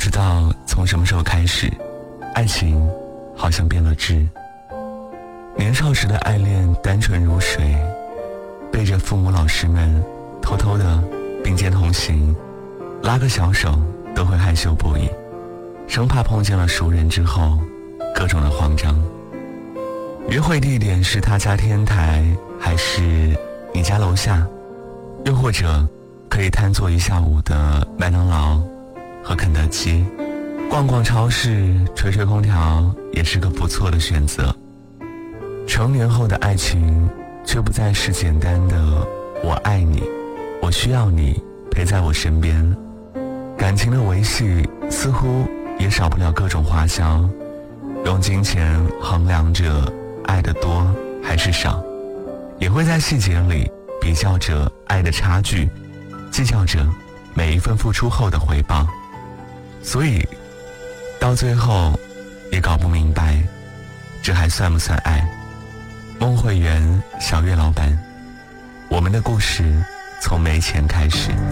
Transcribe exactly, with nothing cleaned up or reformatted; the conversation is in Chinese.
知道从什么时候开始，爱情好像变了质。年少时的爱恋单纯如水，背着父母老师们偷偷的并肩同行，拉个小手都会害羞不已，生怕碰见了熟人之后各种的慌张。约会地点是他家天台还是你家楼下，又或者可以贪坐一下午的麦当劳和肯德基，逛逛超市，吹吹空调也是个不错的选择。成年后的爱情却不再是简单的我爱你，我需要你陪在我身边，感情的维系似乎也少不了各种花销，用金钱衡量着爱的多还是少，也会在细节里比较着爱的差距，计较着每一份付出后的回报，所以到最后也搞不明白这还算不算爱。梦会员小月老板，我们的故事从没钱开始。